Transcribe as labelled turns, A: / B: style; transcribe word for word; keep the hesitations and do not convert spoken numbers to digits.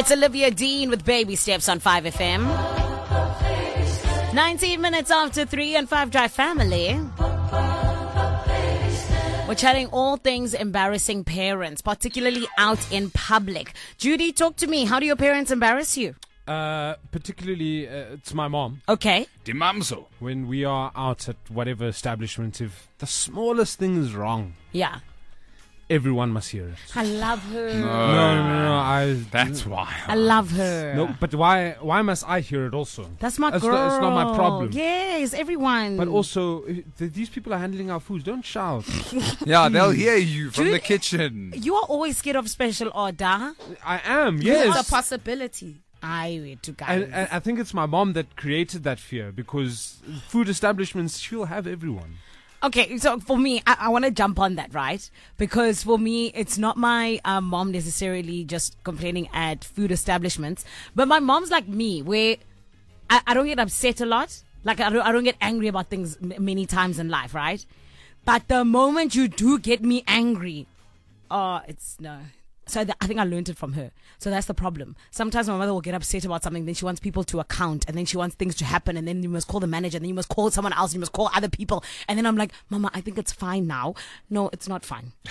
A: It's Olivia Dean with Baby Steps on five F M. nineteen minutes after three and five Drive family. We're chatting all things embarrassing parents, particularly out in public. Judy, talk to me. How do your parents embarrass you?
B: Uh, particularly, uh, it's my mom.
A: Okay.
C: Die Mamso.
B: When we are out at whatever establishment, if the smallest thing is wrong,
A: Yeah.
B: everyone must hear it.
A: I love her.
B: No, no, no, no I.
C: That's why.
A: I love her.
B: No, but why? Why must I hear it also?
A: That's my
B: That's
A: girl.
B: not- it's not my problem.
A: Yes, everyone.
B: But also, uh, th- these people are handling our food. Don't shout.
C: Yeah, they'll hear you from
A: Judy-
C: the kitchen.
A: You are always scared of special order.
B: I am.
D: It's
B: Yes.
D: a possibility.
A: I wait to guys.
B: And, and I think it's my mom that created that fear because food establishments, she'll have everyone.
A: Okay, so for me, I, I want to jump on that, right? Because for me, it's not my um, mom necessarily just complaining at food establishments, but my mom's like me, where I, I don't get upset a lot. Like, I don't, I don't get angry about things m- many times in life, right? But the moment you do get me angry, oh, it's no. So th- I think I learned it from her. So that's the problem. Sometimes my mother will get upset about something, then she wants people to account, and then she wants things to happen, and then you must call the manager, and then you must call someone else, and you must call other people. And then I'm like, Mama, I think it's fine now. No, it's not fine.